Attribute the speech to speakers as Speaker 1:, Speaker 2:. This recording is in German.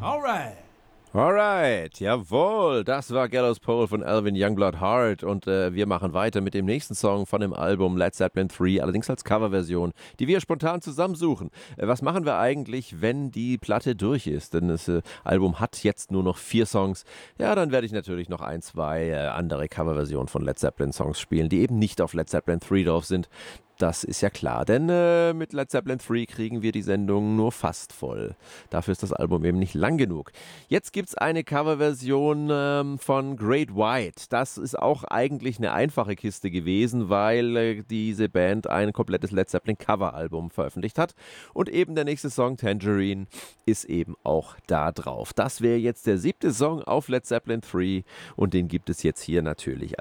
Speaker 1: Alright.
Speaker 2: Alright, jawohl, das war Gallows Pole von Alvin Youngblood Hart und wir machen weiter mit dem nächsten Song von dem Album Led Zeppelin 3, allerdings als Coverversion, die wir spontan zusammensuchen. Was machen wir eigentlich, wenn die Platte durch ist? Denn das Album hat jetzt nur noch 4 Songs. Ja, dann werde ich natürlich noch 1, 2 andere Coverversionen von Led Zeppelin Songs spielen, die eben nicht auf Led Zeppelin 3 drauf sind. Das ist ja klar, denn mit Led Zeppelin 3 kriegen wir die Sendung nur fast voll. Dafür ist das Album eben nicht lang genug. Jetzt gibt es eine Coverversion von Great White. Das ist auch eigentlich eine einfache Kiste gewesen, weil diese Band ein komplettes Led Zeppelin Coveralbum veröffentlicht hat. Und eben der nächste Song, Tangerine, ist eben auch da drauf. Das wäre jetzt der 7. Song auf Led Zeppelin 3 und den gibt es jetzt hier natürlich